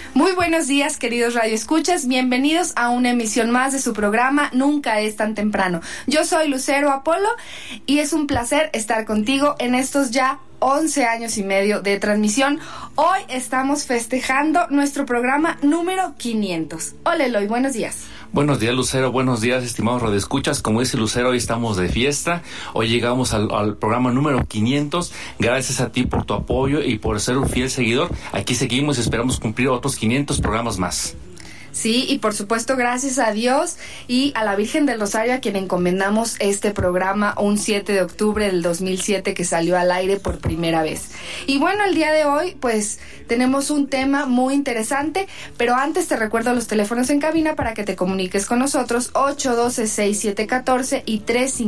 Muy buenos días, queridos radioescuchas, bienvenidos a una emisión más de su programa Nunca es tan temprano. Yo soy Lucero Apolo y es un placer estar contigo en estos ya 11 años y medio de transmisión. Hoy estamos festejando nuestro programa número 500. Hola Eloy, buenos días. Buenos días, Lucero, buenos días, estimados radioescuchas. Como dice Lucero, hoy estamos de fiesta. Hoy llegamos al programa número 500. Gracias a ti por tu apoyo y por ser un fiel seguidor. Aquí seguimos y esperamos cumplir otros 500 programas más. Sí, y por supuesto gracias a Dios y a la Virgen del Rosario, a quien encomendamos este programa un 7 de octubre del 2007 que salió al aire por primera vez. Y bueno, el día de hoy pues tenemos un tema muy interesante, pero antes te recuerdo los teléfonos en cabina para que te comuniques con nosotros: 812-6714 y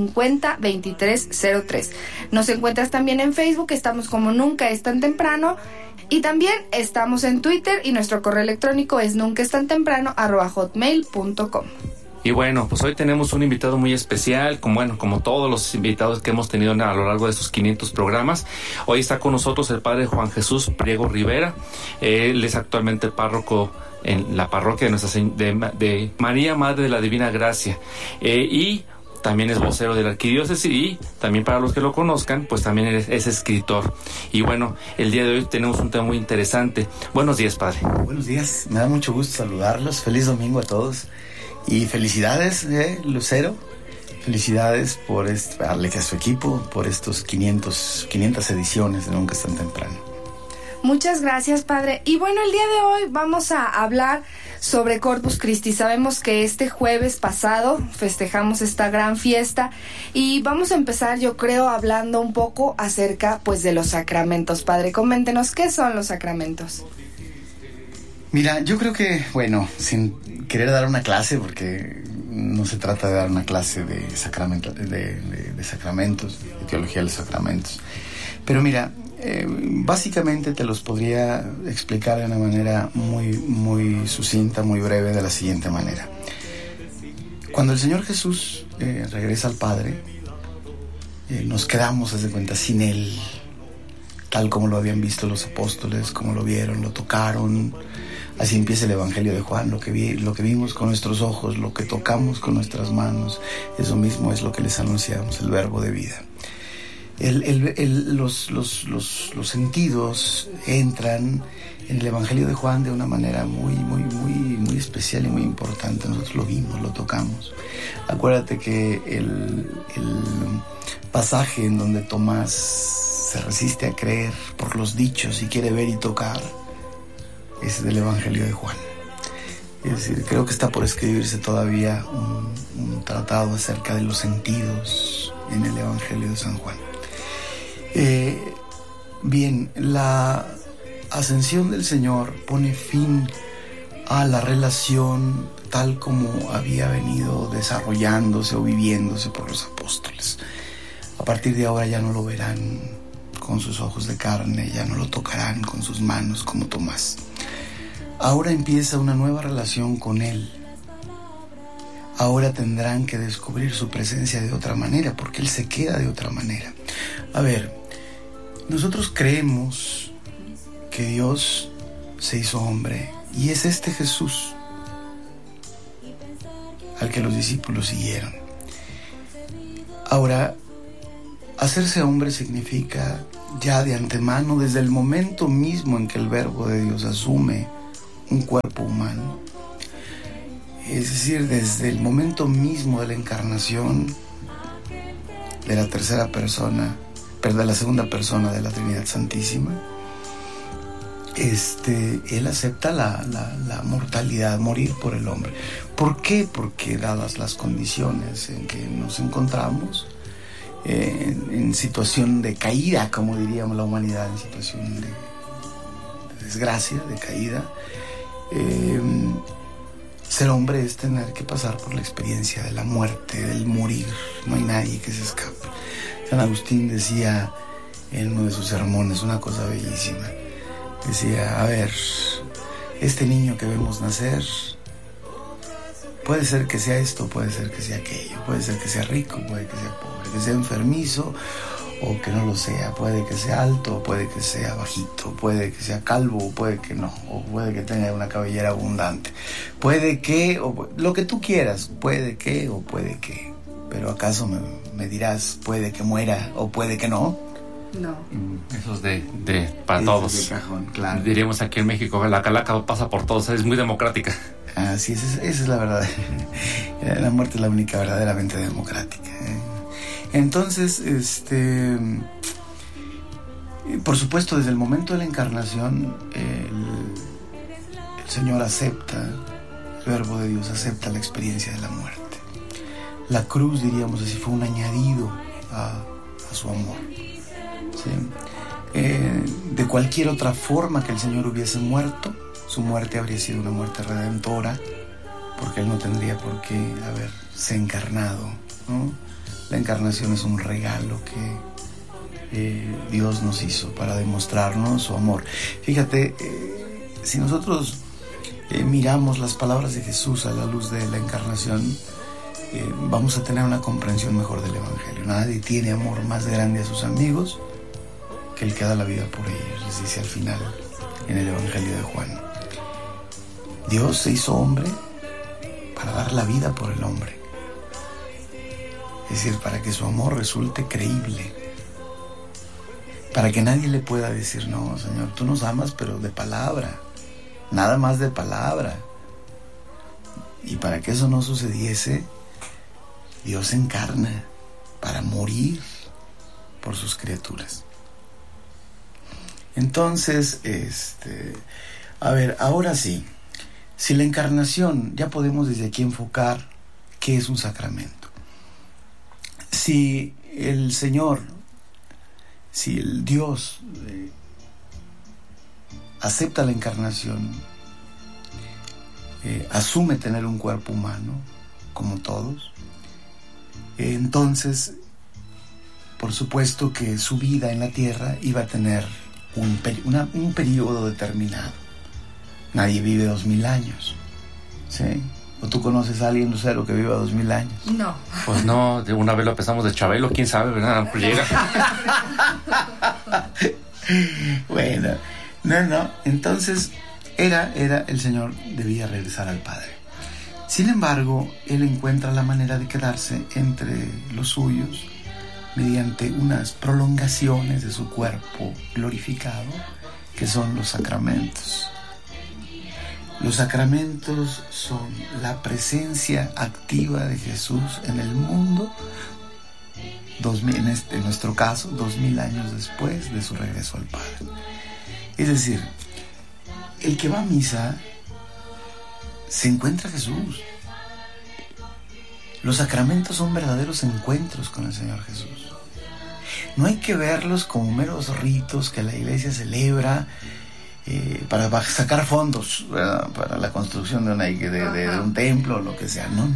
350-2303. Nos encuentras también en Facebook, estamos como Nunca es tan temprano. Y también estamos en Twitter y nuestro correo electrónico es nuncaestantemprano@hotmail.com. Y bueno, pues hoy tenemos un invitado muy especial, como todos los invitados que hemos tenido a lo largo de estos 500 programas. Hoy está con nosotros el padre Juan Jesús Priego Rivera. Él es actualmente párroco en la parroquia de María, Madre de la Divina Gracia. Y también es vocero de la arquidiócesis y también, para los que lo conozcan, pues también es escritor. Y bueno, el día de hoy tenemos un tema muy interesante. Buenos días, padre. Buenos días, me da mucho gusto saludarlos. Feliz domingo a todos. Y felicidades, Lucero. Felicidades por darle a su equipo por estos 500 ediciones de Nunca es tan temprano. Muchas gracias, padre. Y bueno, el día de hoy vamos a hablar sobre Corpus Christi. Sabemos que este jueves pasado festejamos esta gran fiesta y vamos a empezar, yo creo, hablando un poco acerca pues de los sacramentos. Padre, coméntenos, ¿qué son los sacramentos? Mira, yo creo que, bueno, sin querer dar una clase, porque no se trata de dar una clase de sacramentos, de teología de los sacramentos, pero mira, básicamente te los podría explicar de una manera muy, muy sucinta, muy breve, de la siguiente manera. Cuando el Señor Jesús regresa al Padre, nos quedamos, haz de cuenta, sin Él, tal como lo habían visto los apóstoles, como lo vieron, lo tocaron. Así empieza el Evangelio de Juan: lo que vimos con nuestros ojos, lo que tocamos con nuestras manos, eso mismo es lo que les anunciamos, el verbo de vida. Los sentidos entran en el Evangelio de Juan de una manera muy, muy, muy, muy especial y muy importante. Nosotros lo vimos, lo tocamos. Acuérdate que el pasaje en donde Tomás se resiste a creer por los dichos y quiere ver y tocar es del Evangelio de Juan. Es decir, creo que está por escribirse todavía un tratado acerca de los sentidos en el Evangelio de San Juan. Bien, la ascensión del Señor pone fin a la relación tal como había venido desarrollándose o viviéndose por los apóstoles. A partir de ahora ya no lo verán con sus ojos de carne, ya no lo tocarán con sus manos como Tomás. Ahora empieza una nueva relación con Él. Ahora tendrán que descubrir su presencia de otra manera, porque Él se queda de otra manera. A ver, nosotros creemos que Dios se hizo hombre y es este Jesús al que los discípulos siguieron. Ahora, hacerse hombre significa ya de antemano, desde el momento mismo en que el Verbo de Dios asume un cuerpo humano, es decir, desde el momento mismo de la encarnación de la la segunda persona de la Trinidad Santísima, Él acepta la mortalidad, morir por el hombre. ¿Por qué? Porque dadas las condiciones en que nos encontramos, en situación de caída, como diríamos la humanidad, en situación de desgracia, de caída, ser hombre es tener que pasar por la experiencia de la muerte, del morir. No hay nadie que se escape. San Agustín decía en uno de sus sermones una cosa bellísima. Decía, a ver, este niño que vemos nacer, puede ser que sea esto, puede ser que sea aquello, puede ser que sea rico, puede que sea pobre, que sea enfermizo o que no lo sea. Puede que sea alto, puede que sea bajito, puede que sea calvo, puede que no, o puede que tenga una cabellera abundante, puede que, o lo que tú quieras, puede que o puede que. Pero ¿acaso me dirás, puede que muera o puede que no? No. Eso es para todos. Es de cajón, claro. Diríamos aquí en México, la calaca pasa por todos, es muy democrática. Así es, esa es la verdad. La muerte es la única verdaderamente democrática. Entonces, por supuesto, desde el momento de la encarnación, el Señor acepta, el Verbo de Dios acepta la experiencia de la muerte. La cruz, diríamos así, fue un añadido a su amor. ¿Sí? De cualquier otra forma que el Señor hubiese muerto, su muerte habría sido una muerte redentora, porque Él no tendría por qué haberse encarnado, ¿no? La encarnación es un regalo que Dios nos hizo para demostrarnos su amor. Fíjate, si nosotros miramos las palabras de Jesús a la luz de la encarnación, vamos a tener una comprensión mejor del Evangelio. Nadie tiene amor más grande a sus amigos que el que da la vida por ellos, les dice al final en el Evangelio de Juan. Dios se hizo hombre para dar la vida por el hombre. Es decir, para que su amor resulte creíble. Para que nadie le pueda decir, no, Señor, tú nos amas, pero de palabra. Nada más de palabra. Y para que eso no sucediese, Dios se encarna para morir por sus criaturas. Entonces, ahora sí, si la encarnación, ya podemos desde aquí enfocar qué es un sacramento. Si el Señor, si el Dios acepta la encarnación, asume tener un cuerpo humano, como todos, entonces, por supuesto que su vida en la tierra iba a tener un periodo determinado. Nadie vive 2000 años, ¿sí? ¿O tú conoces a alguien, Lucero, que viva 2000 años? No. Pues no, de una vez lo pensamos de Chabelo, quién sabe, ¿verdad? Pues llega. Bueno, no. Entonces, el Señor debía regresar al Padre. Sin embargo, Él encuentra la manera de quedarse entre los suyos mediante unas prolongaciones de su cuerpo glorificado, que son los sacramentos. Los sacramentos son la presencia activa de Jesús en el mundo, en nuestro caso, 2000 años después de su regreso al Padre. Es decir, el que va a misa se encuentra a Jesús. Los sacramentos son verdaderos encuentros con el Señor Jesús. No hay que verlos como meros ritos que la iglesia celebra para sacar fondos, ¿verdad?, para la construcción de un templo o lo que sea. No.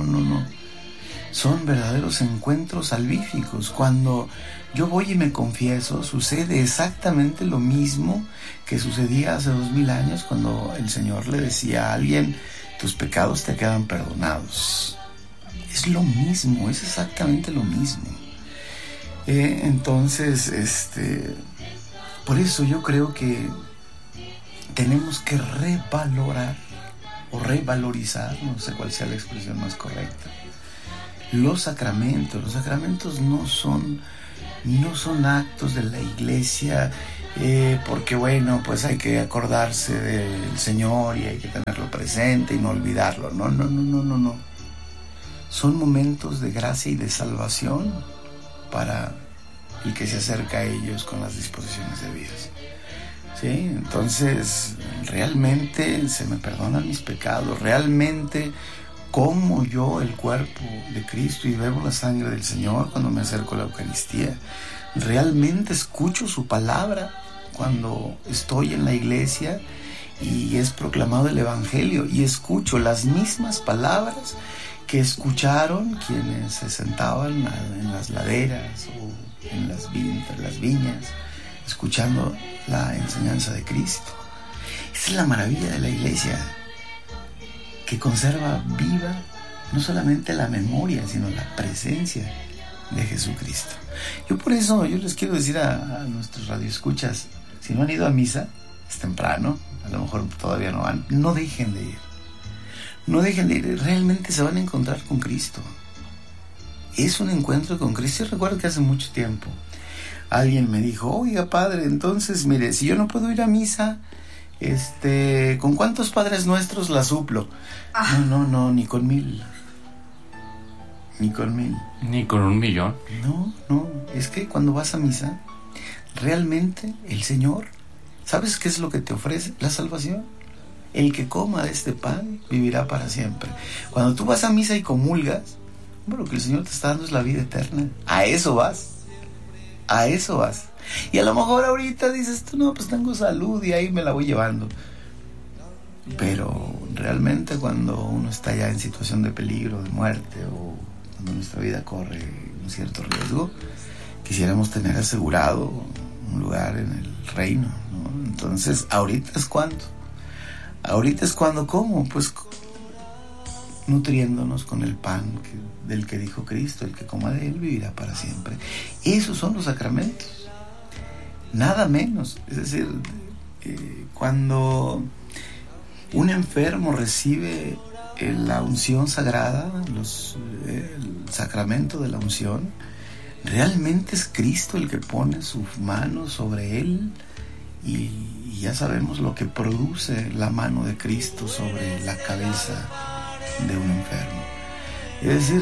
Son verdaderos encuentros salvíficos. Cuando yo voy y me confieso, sucede exactamente lo mismo que sucedía hace 2000 años cuando el Señor le decía a alguien, tus pecados te quedan perdonados. Es lo mismo, es exactamente lo mismo. Entonces, por eso yo creo que tenemos que revalorar o revalorizar, no sé cuál sea la expresión más correcta, los sacramentos. Los sacramentos no son actos de la iglesia porque bueno, pues hay que acordarse del Señor y hay que tenerlo presente y no olvidarlo. No. Son momentos de gracia y de salvación para el que se acerca a ellos con las disposiciones debidas. ¿Sí? Entonces, realmente se me perdonan mis pecados, realmente como yo el cuerpo de Cristo y bebo la sangre del Señor cuando me acerco a la Eucaristía, realmente escucho su palabra cuando estoy en la iglesia y es proclamado el Evangelio, y escucho las mismas palabras que escucharon quienes se sentaban en las laderas o entre las viñas, escuchando la enseñanza de Cristo. Esa es la maravilla de la iglesia, que conserva viva no solamente la memoria, sino la presencia de Jesucristo. Yo por eso, yo les quiero decir a nuestros radioescuchas, si no han ido a misa, es temprano, a lo mejor todavía no van, no dejen de ir. No dejen de ir, realmente se van a encontrar con Cristo. Es un encuentro con Cristo. Yo recuerdo que hace mucho tiempo alguien me dijo, oiga padre, entonces mire, si yo no puedo ir a misa, ¿con cuántos Padres Nuestros la suplo? No, ni con 1000. Ni con 1000. Ni con 1,000,000. No, es que cuando vas a misa, realmente el Señor, ¿sabes qué es lo que te ofrece? La salvación. El que coma de este pan vivirá para siempre. Cuando tú vas a misa y comulgas, lo que el Señor te está dando es la vida eterna. A eso vas. Y a lo mejor ahorita dices tú, no, pues tengo salud y ahí me la voy llevando. Pero realmente cuando uno está ya en situación de peligro, de muerte, o cuando nuestra vida corre un cierto riesgo, quisiéramos tener asegurado un lugar en el reino, ¿no? Entonces, ahorita es cuando, ¿cómo? Pues nutriéndonos con el pan del que dijo Cristo, el que coma de él vivirá para siempre. Esos son los sacramentos, nada menos. Es decir, cuando un enfermo recibe la unción sagrada, el sacramento de la unción, realmente es Cristo el que pone su mano sobre él, y ya sabemos lo que produce la mano de Cristo sobre la cabeza de un enfermo. Es decir,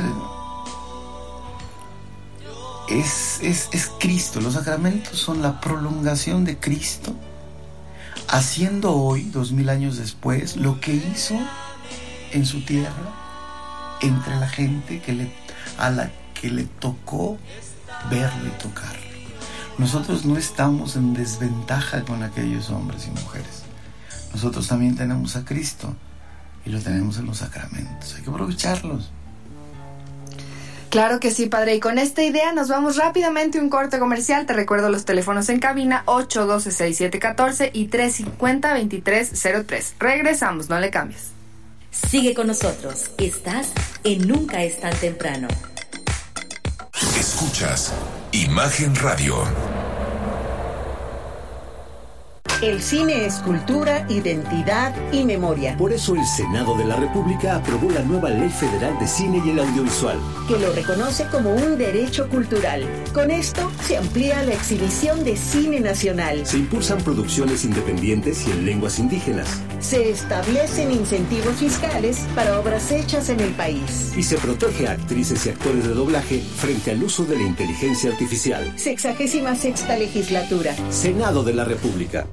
es Cristo. Los sacramentos son la prolongación de Cristo, haciendo hoy, 2000 años después, lo que hizo en su tierra, entre la gente a la que le tocó verlo y tocarlo. Nosotros no estamos en desventaja con aquellos hombres y mujeres. Nosotros también tenemos a Cristo y lo tenemos en los sacramentos. Hay que aprovecharlos. Claro que sí, padre. Y con esta idea nos vamos rápidamente a un corte comercial. Te recuerdo los teléfonos en cabina 812-6714 y 350-2303. Regresamos, no le cambies. Sigue con nosotros. Estás en Nunca es tan temprano. Escuchas Imagen Radio. El cine es cultura, identidad y memoria. Por eso el Senado de la República aprobó la nueva Ley Federal de Cine y el Audiovisual, que lo reconoce como un derecho cultural. Con esto se amplía la exhibición de cine nacional. Se impulsan producciones independientes y en lenguas indígenas. Se establecen incentivos fiscales para obras hechas en el país. Y se protege a actrices y actores de doblaje frente al uso de la inteligencia artificial. 66ª legislatura. Senado de la República.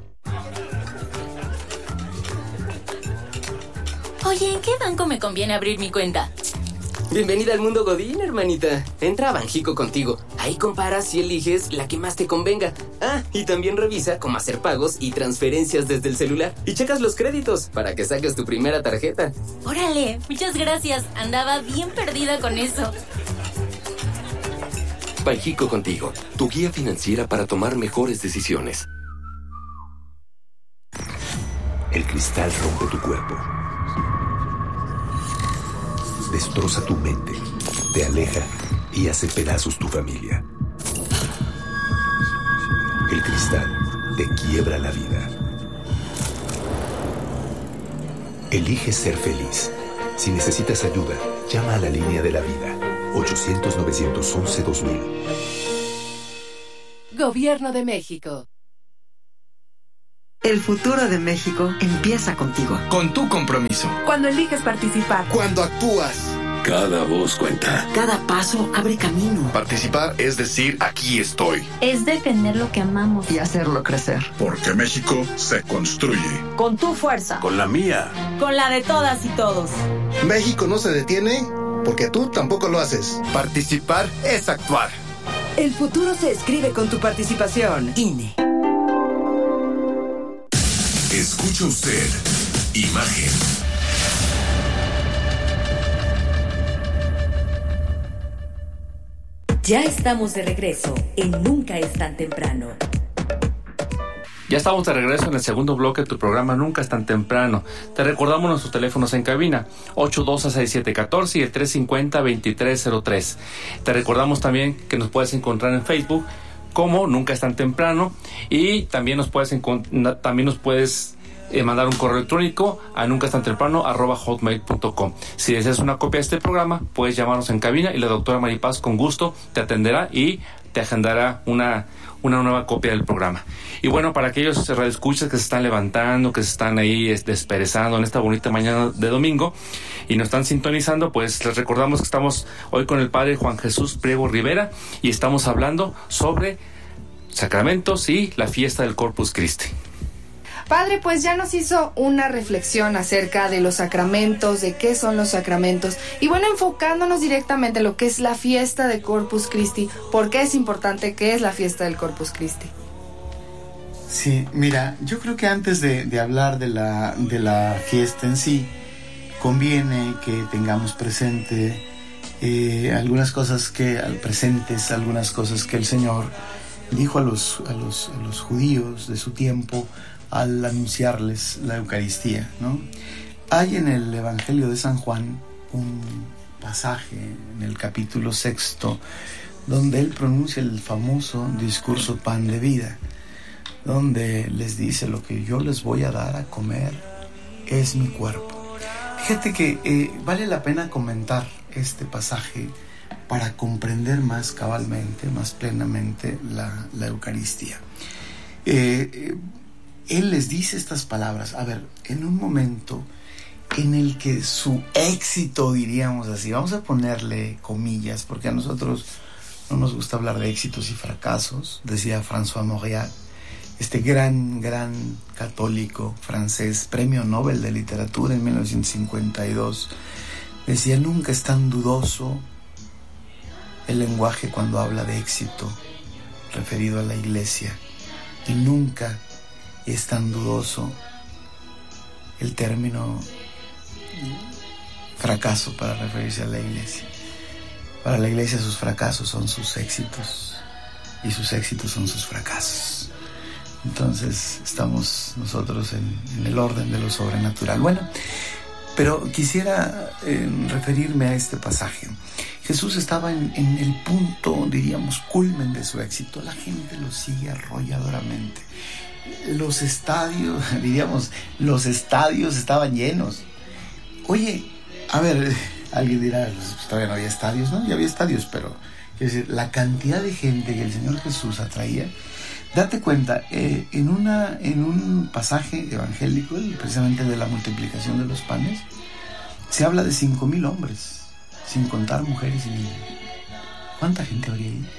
Oye, ¿en qué banco me conviene abrir mi cuenta? Bienvenida al mundo Godín, hermanita. Entra a Banjico contigo. Ahí comparas y eliges la que más te convenga. Ah, y también revisa cómo hacer pagos y transferencias desde el celular. Y checas los créditos para que saques tu primera tarjeta. Órale, muchas gracias. Andaba bien perdida con eso. Banjico contigo, tu guía financiera para tomar mejores decisiones. El cristal rompe tu cuerpo. Destroza tu mente, te aleja y hace pedazos tu familia. El cristal te quiebra la vida. Elige ser feliz. Si necesitas ayuda, llama a la línea de la vida. 800-911-2000. Gobierno de México. El futuro de México empieza contigo. Con tu compromiso. Cuando eliges participar. Cuando actúas. Cada voz cuenta. Cada paso abre camino. Participar es decir, aquí estoy. Es defender lo que amamos. Y hacerlo crecer. Porque México se construye. Con tu fuerza. Con la mía. Con la de todas y todos. México no se detiene porque tú tampoco lo haces. Participar es actuar. El futuro se escribe con tu participación. INE. Escucha usted Imagen. Ya estamos de regreso en Nunca es tan temprano. Ya estamos de regreso en el segundo bloque de tu programa Nunca es tan temprano. Te recordamos nuestros teléfonos en cabina, 812-6714 y el 350-2303. Te recordamos también que nos puedes encontrar en Facebook como Nunca es tan temprano, y también nos puedes mandar un correo electrónico a nuncaestantemprano@hotmail.com. Si deseas una copia de este programa, puedes llamarnos en cabina y la doctora Maripaz con gusto te atenderá y te agendará una nueva copia del programa. Y bueno, para aquellos radioescuchas que se están levantando, que se están ahí desperezando en esta bonita mañana de domingo y nos están sintonizando, pues les recordamos que estamos hoy con el padre Juan Jesús Priego Rivera y estamos hablando sobre sacramentos y la fiesta del Corpus Christi. Padre, pues ya nos hizo una reflexión acerca de los sacramentos, de qué son los sacramentos, y bueno, enfocándonos directamente en lo que es la fiesta de Corpus Christi. ¿Por qué es importante? ¿Qué es la fiesta del Corpus Christi? Sí, mira, yo creo que antes de hablar de la fiesta en sí, conviene que tengamos presente algunas cosas que el Señor dijo a los judíos de su tiempo al anunciarles la Eucaristía, ¿no? Hay en el Evangelio de San Juan un pasaje en el capítulo 6 donde él pronuncia el famoso discurso Pan de Vida, donde les dice: lo que yo les voy a dar a comer es mi cuerpo. Fíjate que vale la pena comentar este pasaje para comprender más cabalmente, más plenamente la Eucaristía. Él les dice estas palabras, a ver, en un momento en el que su éxito, diríamos así, vamos a ponerle comillas, porque a nosotros no nos gusta hablar de éxitos y fracasos, decía François Mauriac, este gran católico francés, premio Nobel de Literatura en 1952, decía: nunca es tan dudoso el lenguaje cuando habla de éxito referido a la Iglesia, y nunca es tan dudoso el término fracaso para referirse a la Iglesia. Para la Iglesia sus fracasos son sus éxitos y sus éxitos son sus fracasos. Entonces estamos nosotros en el orden de lo sobrenatural. Bueno, pero quisiera referirme a este pasaje. Jesús estaba en el punto, diríamos, culmen de su éxito. La gente lo sigue arrolladoramente. Los estadios estaban llenos. Oye, a ver, alguien dirá, pues todavía no había estadios, ¿no? Ya había estadios, pero es decir, la cantidad de gente que el Señor Jesús atraía. Date cuenta, en un pasaje evangélico, precisamente de la multiplicación de los panes, se habla de 5,000 hombres, sin contar mujeres y niños. ¿Cuánta gente habría ahí?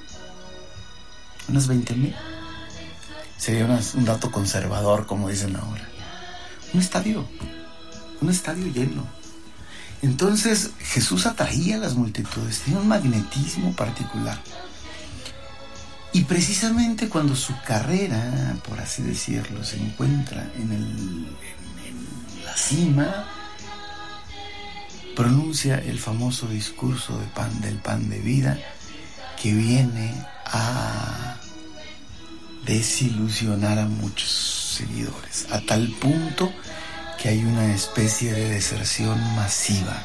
Unas 20,000. Sería un dato conservador, como dicen ahora. Un estadio lleno. Entonces Jesús atraía a las multitudes, tenía un magnetismo particular. Y precisamente cuando su carrera, por así decirlo, se encuentra en la cima, pronuncia el famoso discurso del pan de vida, que viene a desilusionar a muchos seguidores, a tal punto que hay una especie de deserción masiva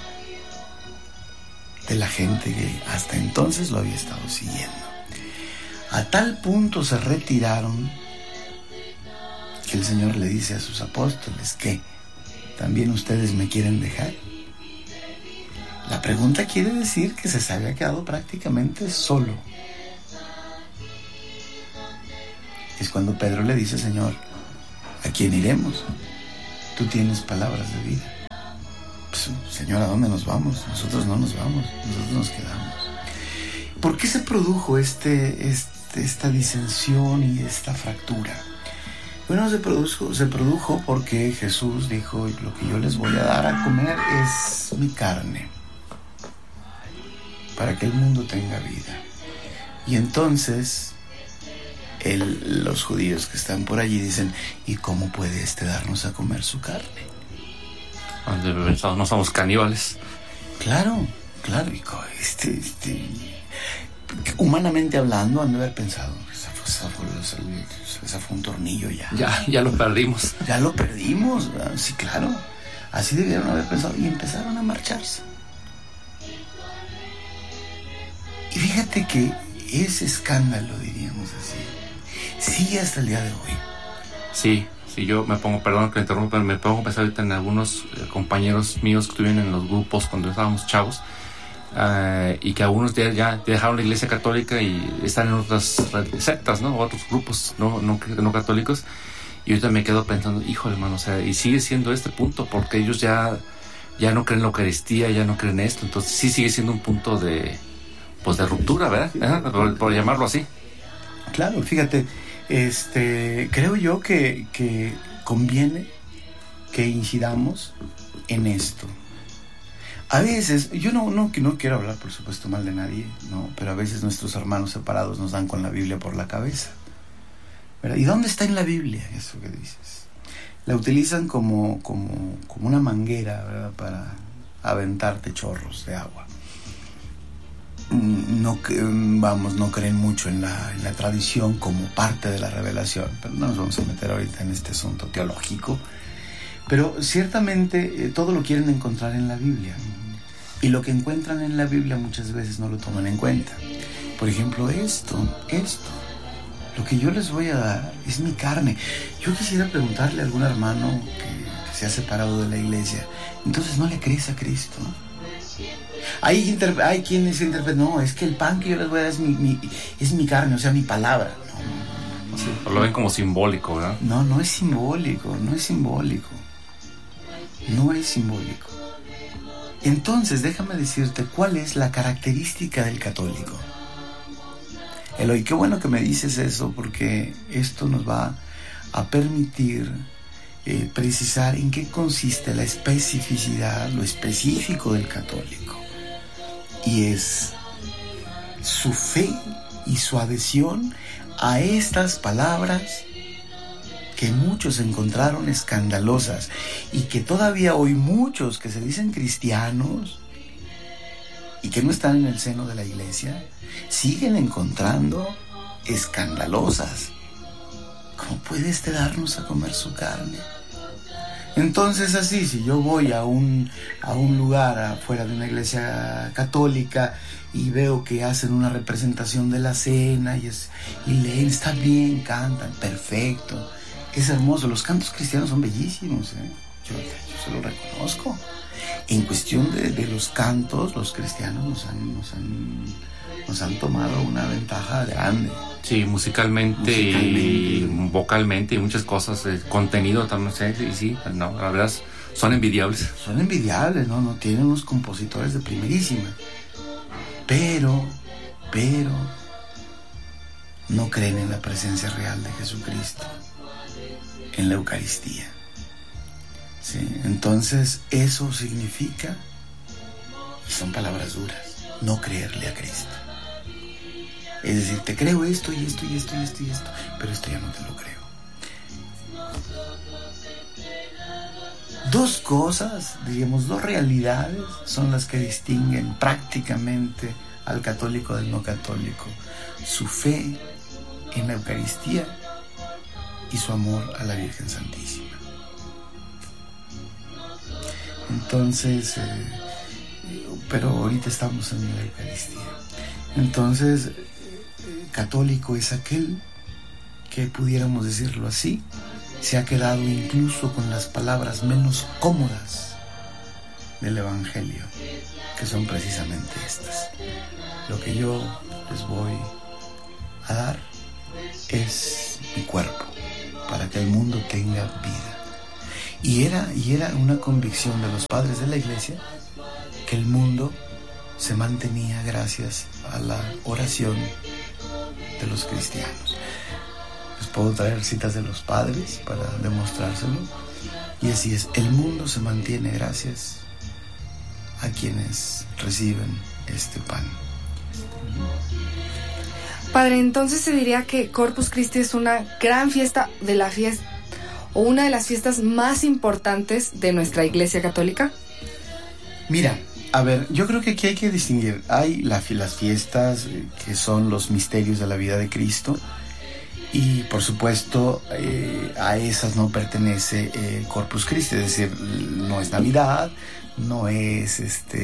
de la gente que hasta entonces lo había estado siguiendo. A tal punto se retiraron que el Señor le dice a sus apóstoles: ¿qué? ¿También ustedes me quieren dejar? La pregunta quiere decir que se había quedado prácticamente solo. Es cuando Pedro le dice: Señor, ¿a quién iremos? Tú tienes palabras de vida. Pues, Señor, ¿a dónde nos vamos? Nosotros no nos vamos, nosotros nos quedamos. ¿Por qué se produjo esta disensión y esta fractura? Bueno, se produjo porque Jesús dijo: lo que yo les voy a dar a comer es mi carne, para que el mundo tenga vida. Y entonces los judíos que están por allí dicen: ¿y cómo puede darnos a comer su carne? No somos caníbales. Claro. humanamente hablando, han de haber pensado, esa fue un tornillo ya. Ya lo perdimos. Ya lo perdimos, ¿verdad? Sí, claro. Así debieron haber pensado y empezaron a marcharse. Y fíjate que ese escándalo, diríamos así, sigue hasta el día de hoy. Sí, yo me pongo, perdón que interrumpa, me pongo a pensar ahorita en algunos compañeros míos que estuvieron en los grupos cuando estábamos chavos, y que algunos ya dejaron la iglesia católica y están en otras sectas, ¿no? Otros grupos no católicos. Y ahorita me quedo pensando, híjole, hermano, o sea, y sigue siendo este punto, porque ellos ya no creen en la Eucaristía, ya no creen esto. Entonces sí sigue siendo un punto de ruptura, ¿verdad? Por llamarlo así. Claro, fíjate, creo yo que conviene que incidamos en esto. A veces, yo no quiero hablar, por supuesto, mal de nadie, no, pero a veces nuestros hermanos separados nos dan con la Biblia por la cabeza, ¿verdad? ¿Y dónde está en la Biblia eso que dices? La utilizan como una manguera, ¿verdad? Para aventarte chorros de agua. No creen mucho en la tradición como parte de la revelación, pero no nos vamos a meter ahorita en este asunto teológico. Pero ciertamente todo lo quieren encontrar en la Biblia, y lo que encuentran en la Biblia muchas veces no lo toman en cuenta. Por ejemplo, esto, lo que yo les voy a dar es mi carne. Yo quisiera preguntarle a algún hermano que se ha separado de la iglesia, entonces ¿no le crees a Cristo? Hay quienes interpretan, no, es que el pan que yo les voy a dar es mi carne, o sea, mi palabra. No. Sí, lo ven como simbólico, ¿verdad? No es simbólico. Entonces, déjame decirte cuál es la característica del católico. Eloy, qué bueno que me dices eso, porque esto nos va a permitir precisar en qué consiste la especificidad, lo específico del católico. Y es su fe y su adhesión a estas palabras que muchos encontraron escandalosas y que todavía hoy muchos que se dicen cristianos y que no están en el seno de la iglesia siguen encontrando escandalosas. ¿Cómo puede darnos a comer su carne? Entonces, así, si yo voy a un lugar afuera de una iglesia católica y veo que hacen una representación de la cena y leen, está bien, cantan, perfecto, es hermoso, los cantos cristianos son bellísimos, yo se lo reconozco. En cuestión de los cantos, los cristianos nos han tomado una ventaja grande. Sí, musicalmente y vocalmente y muchas cosas, contenido también, sí, no, la verdad son envidiables. Son envidiables, no tienen unos compositores de primerísima, pero no creen en la presencia real de Jesucristo en la Eucaristía. Sí, entonces eso significa, y son palabras duras, no creerle a Cristo. Es decir, te creo esto y esto y esto y esto y esto, pero esto ya no te lo creo. Dos cosas, diríamos, dos realidades son las que distinguen prácticamente al católico del no católico: su fe en la Eucaristía y su amor a la Virgen Santísima. Entonces, pero ahorita estamos en la Eucaristía. Entonces, católico es aquel que, pudiéramos decirlo así, se ha quedado incluso con las palabras menos cómodas del Evangelio, que son precisamente estas: lo que yo les voy a dar es mi cuerpo, para que el mundo tenga vida. Y era una convicción de los padres de la iglesia que el mundo se mantenía gracias a la oración de los cristianos. Les puedo traer citas de los padres para demostrárselo. Y así es, el mundo se mantiene gracias a quienes reciben este pan. Padre, entonces se diría que Corpus Christi es una gran fiesta o una de las fiestas más importantes de nuestra Iglesia Católica. Mira, A ver, yo creo que aquí hay que distinguir. Hay las fiestas que son los misterios de la vida de Cristo, y por supuesto a esas no pertenece Corpus Christi, es decir, no es Navidad, no es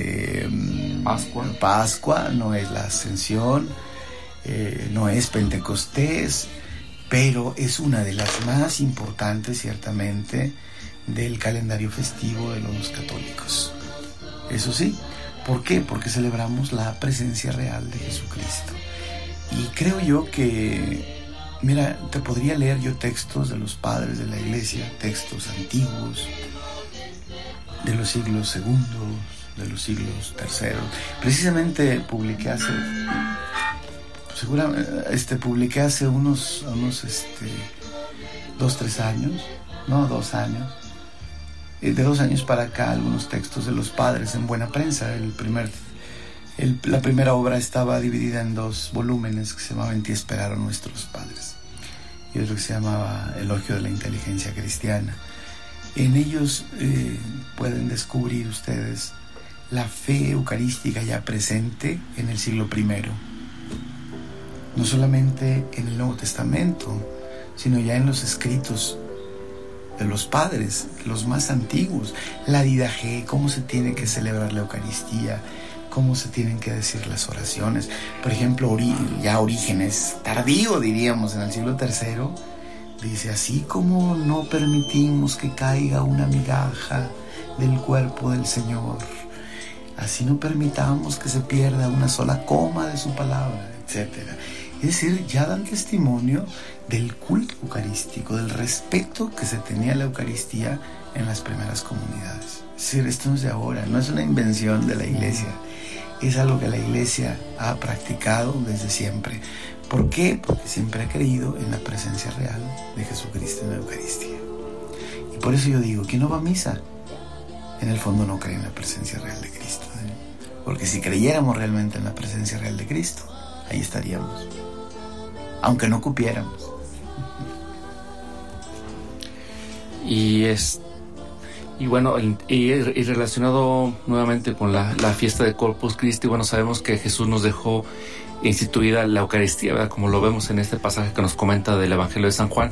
Pascua, no es la Ascensión, no es Pentecostés, pero es una de las más importantes, ciertamente, del calendario festivo de los católicos. Eso sí, ¿por qué? Porque celebramos la presencia real de Jesucristo. Y creo yo que, mira, te podría leer yo textos de los padres de la Iglesia, textos antiguos, de los siglos segundos, de los siglos terceros. Precisamente publiqué hace unos 2 años, de 2 años para acá, algunos textos de los padres en Buena Prensa. La primera obra estaba dividida en 2 volúmenes que se llamaban En ti esperaron nuestros padres, y otro que se llamaba Elogio de la inteligencia cristiana. En ellos pueden descubrir ustedes la fe eucarística ya presente en el siglo I, no solamente en el Nuevo Testamento, sino ya en los escritos de los padres, los más antiguos, la Didache, cómo se tiene que celebrar la Eucaristía, cómo se tienen que decir las oraciones. Por ejemplo, ya Orígenes, tardío diríamos, en el siglo III, dice: así como no permitimos que caiga una migaja del cuerpo del Señor, así no permitamos que se pierda una sola coma de su palabra, etc. Es decir, ya dan testimonio del culto eucarístico, del respeto que se tenía a la Eucaristía en las primeras comunidades. Es decir, esto no es de ahora, no es una invención de la Iglesia, es algo que la Iglesia ha practicado desde siempre. ¿Por qué? Porque siempre ha creído en la presencia real de Jesucristo en la Eucaristía. Y por eso yo digo, ¿quién no va a misa? En el fondo no cree en la presencia real de Cristo, ¿eh? Porque si creyéramos realmente en la presencia real de Cristo, ahí estaríamos, aunque no cupiéramos. Y bueno, y relacionado nuevamente con la fiesta de Corpus Christi, bueno, sabemos que Jesús nos dejó instituida la Eucaristía, ¿verdad? Como lo vemos en este pasaje que nos comenta del Evangelio de San Juan.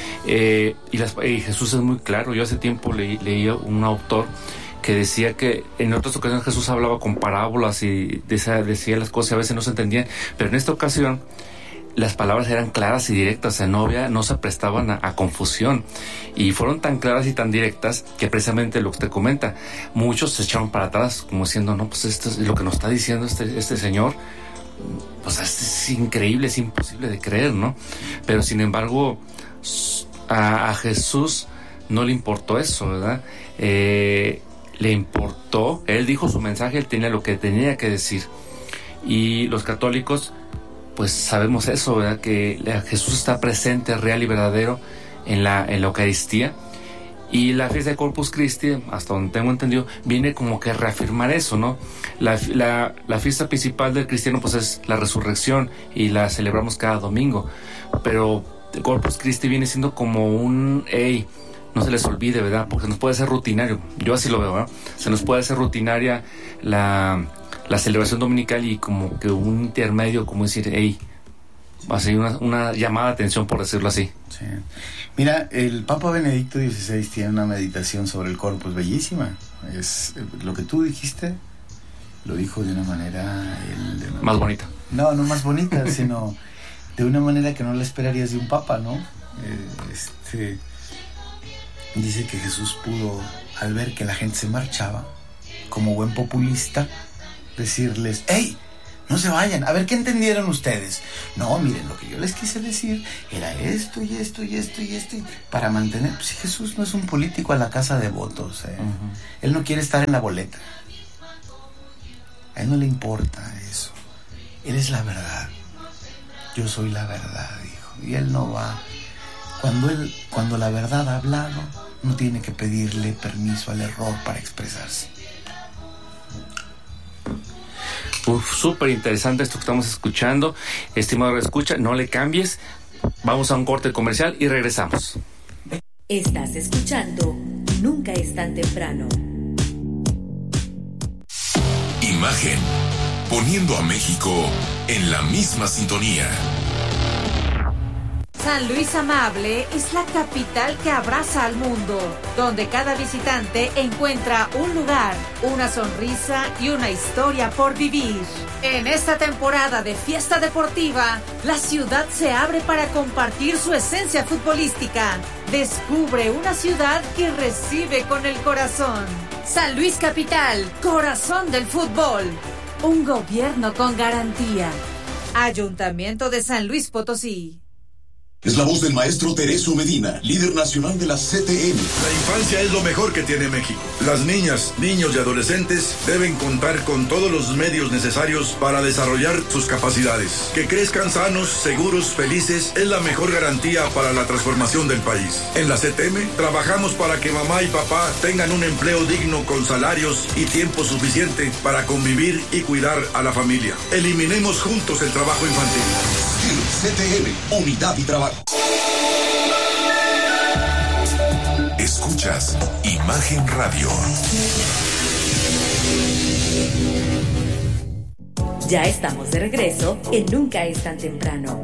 Y Jesús es muy claro. Yo hace tiempo leía un autor que decía que en otras ocasiones Jesús hablaba con parábolas y decía las cosas y a veces no se entendían, pero en esta ocasión las palabras eran claras y directas, o sea, no se prestaban a confusión, y fueron tan claras y tan directas que precisamente lo que usted comenta, muchos se echaron para atrás como diciendo, no, pues esto es lo que nos está diciendo este señor, pues es increíble, es imposible de creer, ¿no? Pero sin embargo a Jesús no le importó eso, ¿verdad? Le importó, él dijo su mensaje, él tenía lo que tenía que decir, y los católicos pues sabemos eso, ¿verdad? Que Jesús está presente, real y verdadero en la Eucaristía, y la fiesta de Corpus Christi, hasta donde tengo entendido, viene como que a reafirmar eso, ¿no? La fiesta principal del cristiano pues es la resurrección y la celebramos cada domingo, pero Corpus Christi viene siendo como un no se les olvide, ¿verdad? Porque nos puede ser rutinario, yo así lo veo, ¿verdad? Se nos puede hacer rutinaria la celebración dominical y como que un intermedio, como decir, va a ser una llamada de atención, por decirlo así. Sí. Mira, el Papa Benedicto XVI tiene una meditación sobre el Corpus bellísima. Es lo que tú dijiste, lo dijo de una manera... más bonita. No más bonita, sino de una manera que no la esperarías de un papa, ¿no? Dice que Jesús pudo, al ver que la gente se marchaba, como buen populista, decirles, ¡hey! No se vayan, a ver qué entendieron ustedes. No, miren, lo que yo les quise decir era esto y esto y esto y esto, para mantener... Pues Jesús no es un político a la casa de votos, ¿eh? Uh-huh. Él no quiere estar en la boleta. A él no le importa eso. Él es la verdad. Yo soy la verdad, dijo. Y él no va... Cuando la verdad ha hablado, no tiene que pedirle permiso al error para expresarse. Súper interesante esto que estamos escuchando. Estimado escucha, no le cambies. Vamos a un corte comercial y regresamos. Estás escuchando Nunca es tan temprano. Imagen, poniendo a México en la misma sintonía. San Luis Amable es la capital que abraza al mundo, donde cada visitante encuentra un lugar, una sonrisa y una historia por vivir. En esta temporada de fiesta deportiva, la ciudad se abre para compartir su esencia futbolística. Descubre una ciudad que recibe con el corazón. San Luis Capital, corazón del fútbol. Un gobierno con garantía. Ayuntamiento de San Luis Potosí. Es la voz del maestro Tereso Medina, líder nacional de la CTM. La infancia es lo mejor que tiene México. Las niñas, niños y adolescentes deben contar con todos los medios necesarios para desarrollar sus capacidades. Que crezcan sanos, seguros, felices es la mejor garantía para la transformación del país. En la CTM trabajamos para que mamá y papá tengan un empleo digno con salarios y tiempo suficiente para convivir y cuidar a la familia. Eliminemos juntos el trabajo infantil. CTM, unidad y trabajo. Escuchas Imagen Radio. Ya estamos de regreso en Nunca es tan temprano.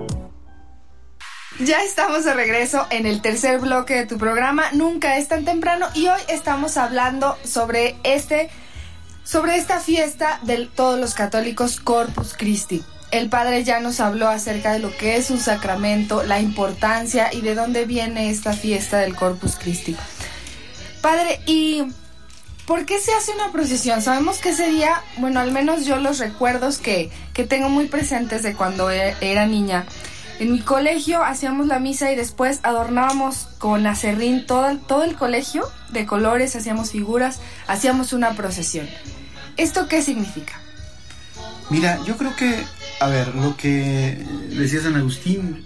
Ya estamos de regreso en el tercer bloque de tu programa Nunca es tan temprano, y hoy estamos hablando sobre esta fiesta de todos los católicos, Corpus Christi. El padre ya nos habló acerca de lo que es un sacramento, la importancia y de dónde viene esta fiesta del Corpus Christi. Padre, ¿y por qué se hace una procesión? Sabemos que ese día, bueno, al menos yo los recuerdos que tengo muy presentes de cuando era niña. En mi colegio hacíamos la misa y después adornábamos con acerrín todo el colegio de colores, hacíamos figuras, hacíamos una procesión. ¿Esto qué significa? Mira, yo creo que, a ver, lo que decía San Agustín.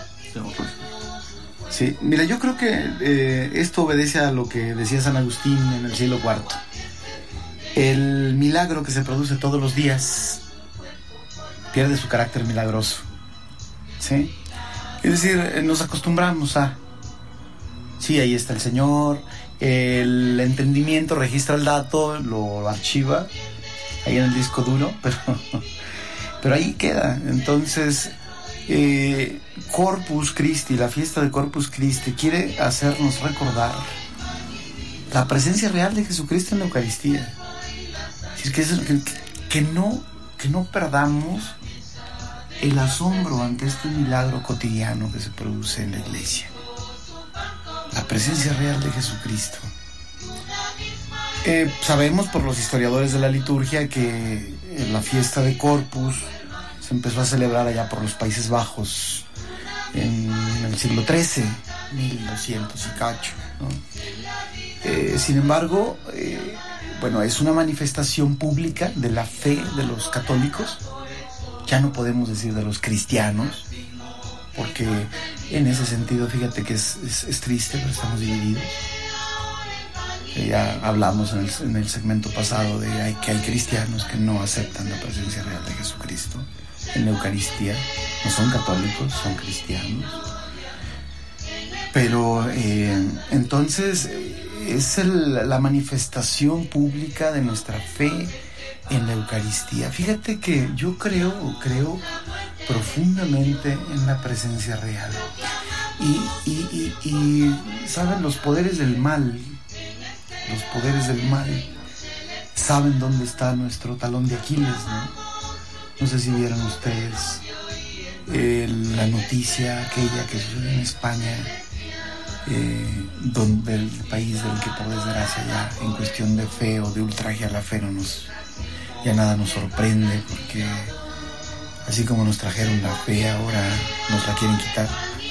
Sí, mira, yo creo que esto obedece a lo que decía San Agustín en el siglo IV. El milagro que se produce todos los días pierde su carácter milagroso. ¿Sí? Es decir, nos acostumbramos a... Sí, ahí está el Señor, el entendimiento registra el dato, lo archiva ahí en el disco duro, pero ahí queda. Entonces, Corpus Christi, la fiesta de Corpus Christi, quiere hacernos recordar la presencia real de Jesucristo en la Eucaristía. Es decir, que no perdamos el asombro ante este milagro cotidiano que se produce en la iglesia. La presencia real de Jesucristo. Sabemos por los historiadores de la liturgia que la fiesta de Corpus se empezó a celebrar allá por los Países Bajos en el siglo XIII, 1200 y cacho, ¿no? Sin embargo, bueno, es una manifestación pública de la fe de los católicos. Ya no podemos decir de los cristianos, porque en ese sentido, fíjate que es triste, pero estamos divididos. Ya hablamos en el segmento pasado de que hay cristianos que no aceptan la presencia real de Jesucristo en la Eucaristía. No son católicos, son cristianos. Pero entonces es la manifestación pública de nuestra fe en la Eucaristía. Fíjate que yo creo profundamente en la presencia real. Y ¿saben? Los poderes del mal saben dónde está nuestro talón de Aquiles, ¿no? No sé si vieron ustedes la noticia aquella que sucedió en España, donde el país del que por desgracia ya en cuestión de fe o de ultraje a la fe ya nada nos sorprende, porque así como nos trajeron la fe, ahora nos la quieren quitar.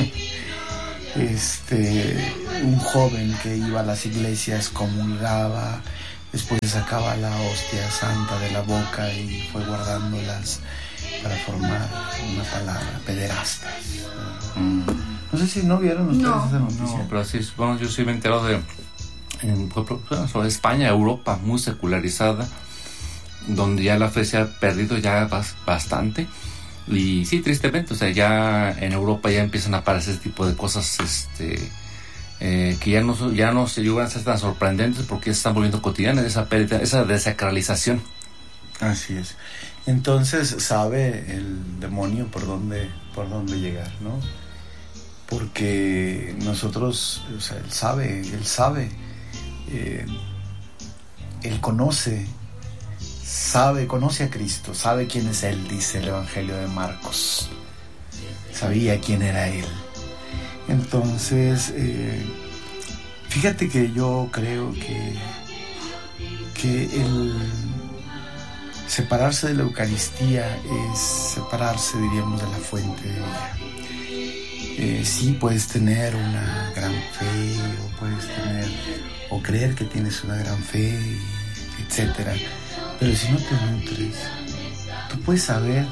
Un joven que iba a las iglesias, comulgaba, después sacaba la hostia santa de la boca y fue guardándolas para formar una palabra, pederastas. No sé si no vieron ustedes esa noticia. No, pero sí, bueno, yo sí me he enterado sobre España, Europa, muy secularizada, donde ya la fe se ha perdido ya bastante. Y sí, tristemente, o sea, ya en Europa ya empiezan a aparecer ese tipo de cosas que ya no se llegan a ser tan sorprendentes, porque se están volviendo cotidianas, esa pérdida, esa desacralización Así es. Entonces sabe el demonio por dónde llegar, ¿no? Porque nosotros, o sea, él sabe, él conoce a Cristo, sabe quién es él, dice el Evangelio de Marcos. Sabía quién era él. Entonces, fíjate que yo creo que el separarse de la Eucaristía es separarse, diríamos, de la fuente de vida. Sí, puedes tener una gran fe, o creer que tienes una gran fe, etcétera. Pero si no te nutres, tú puedes saber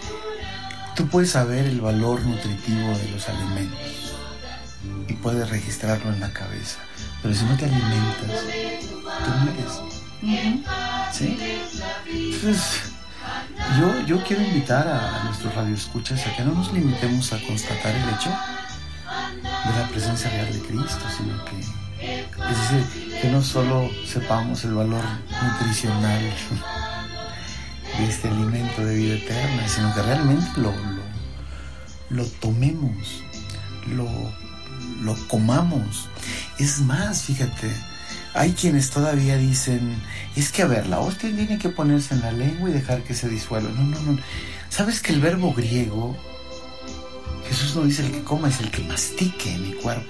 el valor nutritivo de los alimentos y puedes registrarlo en la cabeza. Pero si no te alimentas, te mueres. ¿Sí? Entonces, yo quiero invitar a nuestros radioescuchas a que no nos limitemos a constatar el hecho de la presencia real de Cristo, sino que, es decir, que no solo sepamos el valor nutricional de este alimento de vida eterna, sino que realmente lo tomemos, lo comamos. Es más, fíjate, hay quienes todavía dicen, es que a ver, la hostia tiene que ponerse en la lengua y dejar que se disuelva. No. ¿Sabes que el verbo griego, Jesús no dice el que coma, es el que mastique mi cuerpo?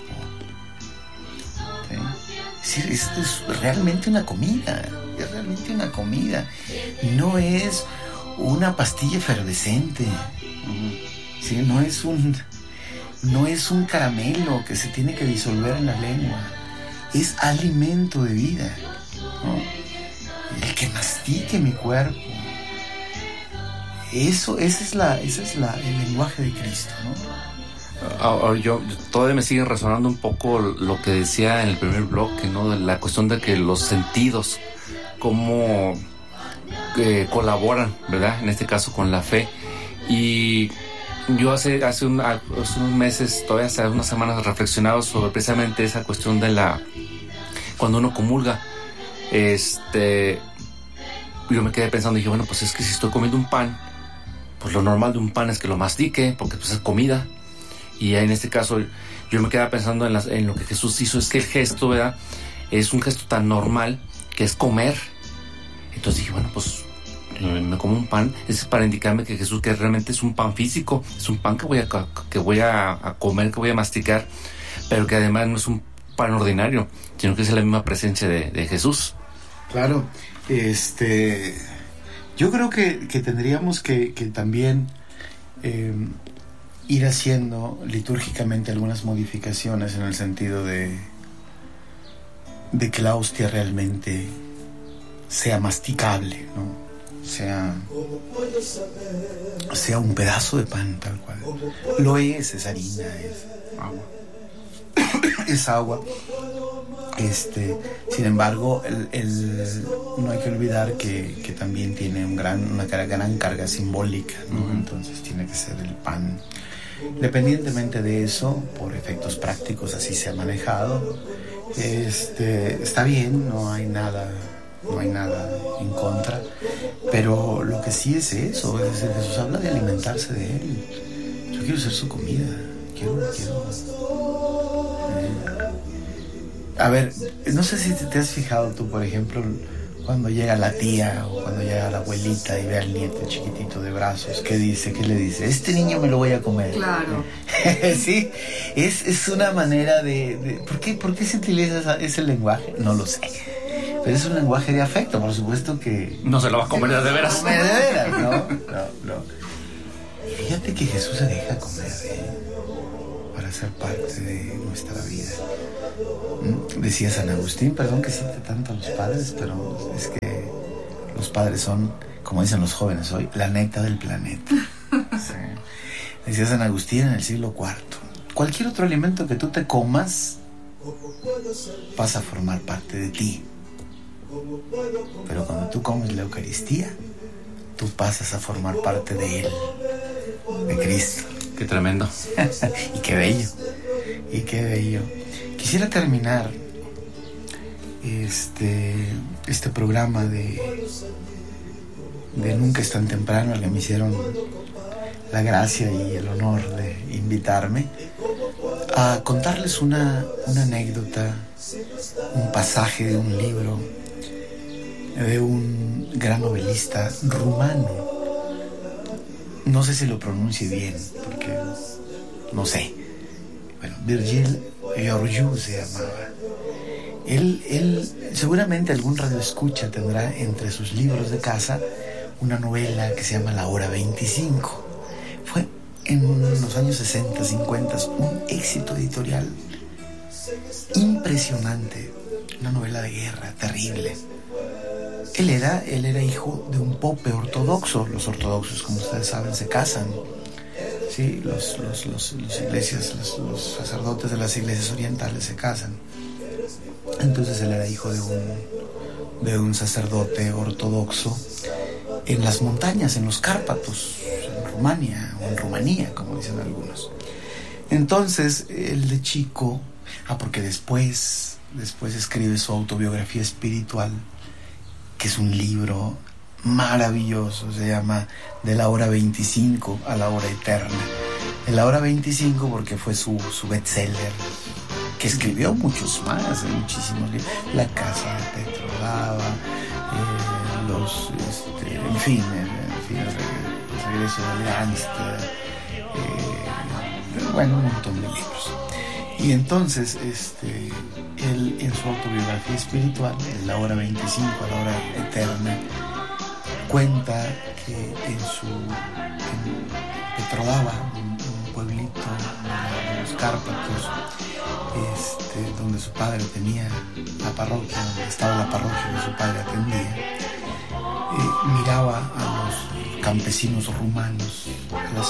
¿Sí? Es realmente una comida, no es una pastilla efervescente, ¿sí? No es un caramelo que se tiene que disolver en la lengua. Es alimento de vida, ¿no? El que mastique mi cuerpo. Ese es el lenguaje de Cristo, ¿no? Yo todavía me sigue resonando un poco lo que decía en el primer bloque, ¿no? De la cuestión de que los sentidos, cómo colaboran, ¿verdad? En este caso con la fe. Y yo hace unos meses, todavía hace unas semanas, reflexionaba sobre precisamente esa cuestión de cuando uno comulga. Yo me quedé pensando y dije, bueno, pues es que si estoy comiendo un pan, pues lo normal de un pan es que lo mastique, porque pues es comida. Y en este caso yo me quedaba pensando en lo que Jesús hizo, es que el gesto, ¿verdad? Es un gesto tan normal que es comer. Entonces dije, bueno, pues me como un pan, es para indicarme que Jesús, que realmente es un pan físico, es un pan que voy a comer, que voy a masticar, pero que además no es un pan ordinario, sino que es la misma presencia de Jesús. Claro, yo creo que tendríamos que también ir haciendo litúrgicamente algunas modificaciones en el sentido de que la hostia realmente sea masticable, ¿no? Sea un pedazo de pan tal cual. Lo es harina, es agua. Es agua. Sin embargo, no hay que olvidar que también tiene una gran carga simbólica, ¿no? Entonces tiene que ser el pan. Independientemente de eso, por efectos prácticos así se ha manejado. Está bien, no hay nada en contra, pero lo que sí es eso, es decir, Jesús habla de alimentarse de él. Yo quiero ser su comida, quiero. A ver, no sé si te has fijado tú, por ejemplo, cuando llega la tía o cuando llega la abuelita y ve al nieto chiquitito de brazos, ¿qué dice? ¿Qué le dice? Este niño me lo voy a comer. Claro. Sí, es una manera de ¿por qué se utiliza ese lenguaje? No lo sé. Pero es un lenguaje de afecto, por supuesto que... No se lo va a comer de veras. No. Fíjate que Jesús se deja comer para ser parte de nuestra vida. Decía San Agustín, perdón que cite tanto a los padres, pero es que los padres son, como dicen los jóvenes hoy, la neta del planeta. Sí. Decía San Agustín en el siglo IV, cualquier otro alimento que tú te comas pasa a formar parte de ti. Pero cuando tú comes la Eucaristía, tú pasas a formar parte de Él, de Cristo. Qué tremendo. Y qué bello. Quisiera terminar este programa de de Nunca es tan temprano, al que me hicieron la gracia y el honor de invitarme a contarles una anécdota, un pasaje de un libro de un gran novelista rumano. No sé si lo pronuncie bien, porque no sé. Bueno, Virgil Georgiou se llamaba. Él seguramente algún radioescucha tendrá entre sus libros de casa una novela que se llama La Hora 25. Fue en los años 60, 50 un éxito editorial impresionante, una novela de guerra terrible. Él era hijo de un pope ortodoxo. Los ortodoxos, como ustedes saben, se casan. Sí, los sacerdotes de las iglesias orientales se casan. Entonces él era hijo de un sacerdote ortodoxo en las montañas, en los Cárpatos, en Rumania o en Rumanía, como dicen algunos. Entonces él de chico, porque después escribe su autobiografía espiritual, que es un libro maravilloso, se llama De la hora 25 a la hora eterna. De la hora 25 porque fue su bestseller, que escribió muchos más, muchísimos libros. La casa de Petrodava, en fin, el regreso de Lánster, bueno, un montón de libros. Y entonces, él en su autobiografía espiritual, de la hora 25 a la hora eterna, cuenta que en Petrodava, un pueblito de los Cárpatos, donde su padre tenía la parroquia, donde estaba la parroquia que su padre atendía, miraba a los campesinos rumanos, a las